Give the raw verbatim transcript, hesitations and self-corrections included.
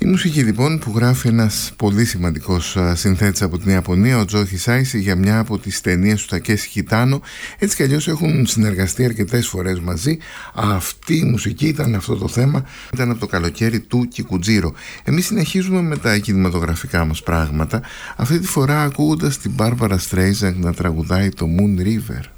Η μουσική λοιπόν που γράφει ένας πολύ σημαντικός συνθέτης από την Ιαπωνία, ο Τζο Χισάισι, για μια από τις ταινίες του Τακέσι Κιτάνο. Έτσι κι αλλιώς έχουν συνεργαστεί αρκετές φορές μαζί. Αυτή η μουσική ήταν, αυτό το θέμα ήταν από το καλοκαίρι του Κικουτζίρο. Εμείς συνεχίζουμε με τα κινηματογραφικά μας πράγματα, αυτή τη φορά ακούγοντας την Μπάρμπαρα Στρέιζαντ να τραγουδάει το Moon River.